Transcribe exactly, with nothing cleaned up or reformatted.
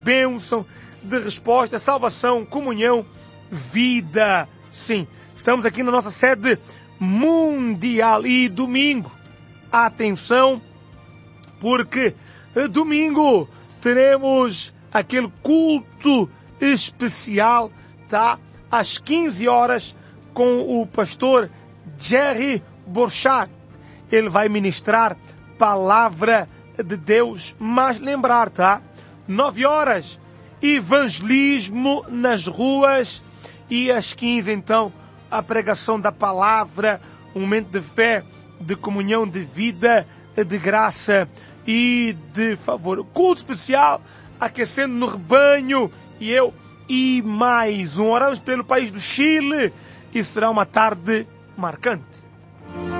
bênção, de resposta, salvação, comunhão, vida. Sim, estamos aqui na nossa sede mundial e domingo, atenção, porque domingo teremos aquele culto especial, tá? Às quinze horas com o pastor Jerry Borchardt. Ele vai ministrar palavra de Deus, mas lembrar, tá? nove horas, evangelismo nas ruas, e às quinze, então, a pregação da palavra, um momento de fé, de comunhão, de vida, de graça e de favor. Culto especial, aquecendo no rebanho, e eu e mais um. Oramos pelo país do Chile, e será uma tarde marcante.